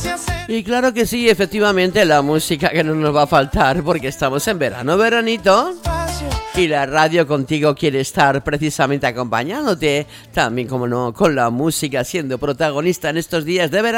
Y claro que sí, efectivamente, la música que no nos va a faltar porque estamos en verano, veranito. Y la radio contigo quiere estar precisamente acompañándote, también como no, con la música, siendo protagonista en estos días de verano.